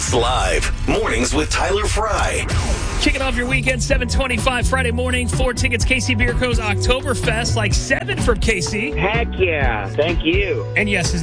Sports Live. Mornings with Tyler Fry. Kicking off your weekend, 7:25 Friday morning. 4 tickets, KC Beer Co.'s Oktoberfest, like 7 from KC. Heck yeah. Thank you. And yes, his